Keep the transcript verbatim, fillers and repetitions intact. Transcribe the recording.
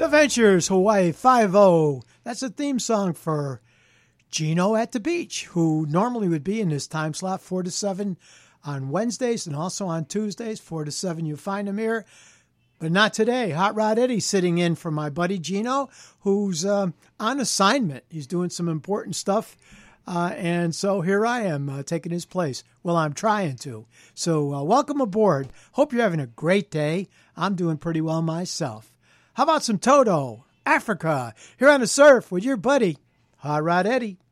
The Ventures, Hawaii five oh. That's a theme song for Gino at the Beach, who normally would be in this time slot, four to seven on Wednesdays and also on Tuesdays, four to seven. You find him here, but not today. Hot Rod Eddie sitting in for my buddy Gino, who's uh, on assignment. He's doing some important stuff. Uh, and so here I am uh, taking his place. Well, I'm trying to. So uh, welcome aboard. Hope you're having a great day. I'm doing pretty well myself. How about some Toto, Africa, here on the surf with your buddy, Hot Rod Eddie.